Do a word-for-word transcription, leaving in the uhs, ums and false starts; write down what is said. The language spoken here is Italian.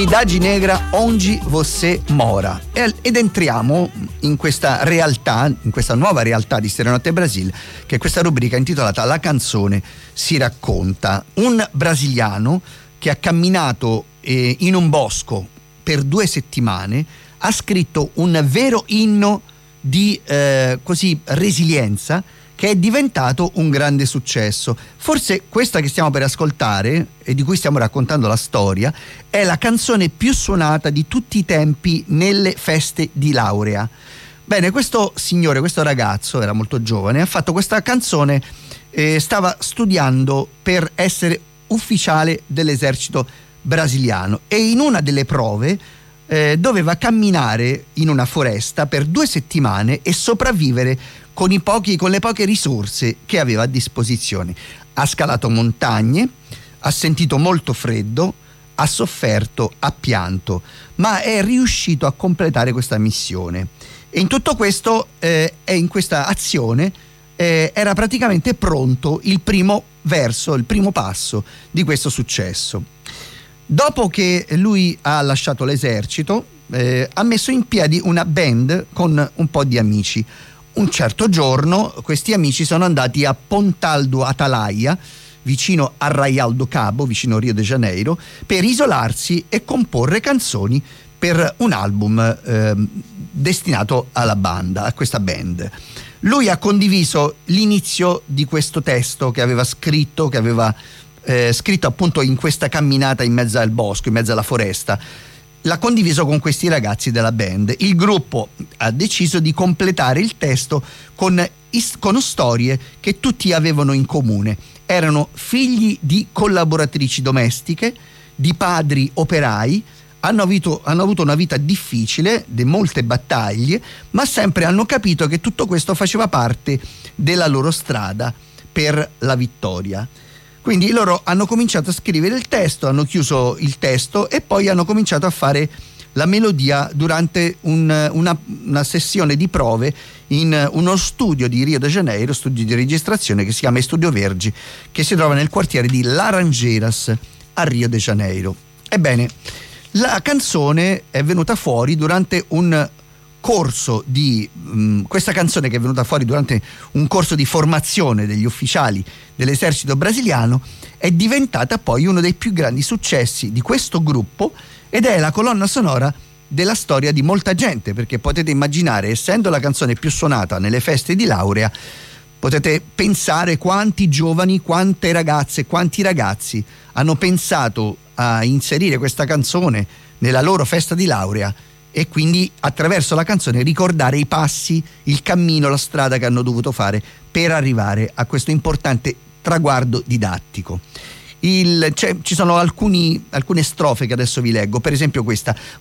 Cidade Negra onde você mora. Ed entriamo in questa realtà, in questa nuova realtà di Stereonotte Brasil, che è questa rubrica intitolata La canzone si racconta. Un brasiliano che ha camminato eh, in un bosco per due settimane ha scritto un vero inno di eh, così resilienza, che è diventato un grande successo. Forse questa che stiamo per ascoltare e di cui stiamo raccontando la storia è la canzone più suonata di tutti i tempi nelle feste di laurea. Bene, questo signore, questo ragazzo, era molto giovane, ha fatto questa canzone, eh, stava studiando per essere ufficiale dell'esercito brasiliano e in una delle prove eh, doveva camminare in una foresta per due settimane e sopravvivere con i pochi, con le poche risorse che aveva a disposizione. Ha scalato montagne, ha sentito molto freddo, ha sofferto, ha pianto, ma è riuscito a completare questa missione. E in tutto questo, eh, e in questa azione, eh, era praticamente pronto il primo verso, il primo passo di questo successo. Dopo che lui ha lasciato l'esercito, eh, ha messo in piedi una band con un po' di amici. Un certo giorno questi amici sono andati a Pontal do Atalaia, vicino a Arraial do Cabo, vicino a Rio de Janeiro, per isolarsi e comporre canzoni per un album eh, destinato alla banda, a questa band. Lui ha condiviso l'inizio di questo testo che aveva scritto, che aveva eh, scritto appunto in questa camminata in mezzo al bosco, in mezzo alla foresta. L'ha condiviso con questi ragazzi della band. Il gruppo ha deciso di completare il testo con, con storie che tutti avevano in comune. Erano figli di collaboratrici domestiche, di padri operai, hanno avuto, hanno avuto una vita difficile, di molte battaglie, ma sempre hanno capito che tutto questo faceva parte della loro strada per la vittoria. Quindi loro hanno cominciato a scrivere il testo, hanno chiuso il testo e poi hanno cominciato a fare la melodia durante un, una, una sessione di prove in uno studio di Rio de Janeiro, studio di registrazione che si chiama Studio Vergi, che si trova nel quartiere di Laranjeiras a Rio de Janeiro. Ebbene, la canzone è venuta fuori durante un corso di mh, questa canzone che è venuta fuori durante un corso di formazione degli ufficiali dell'esercito brasiliano, è diventata poi uno dei più grandi successi di questo gruppo ed è la colonna sonora della storia di molta gente, perché potete immaginare, essendo la canzone più suonata nelle feste di laurea, potete pensare quanti giovani, quante ragazze, quanti ragazzi hanno pensato a inserire questa canzone nella loro festa di laurea e quindi attraverso la canzone ricordare i passi, il cammino, la strada che hanno dovuto fare per arrivare a questo importante traguardo didattico. Il, ci sono alcuni, alcune strofe che adesso vi leggo, per esempio questa: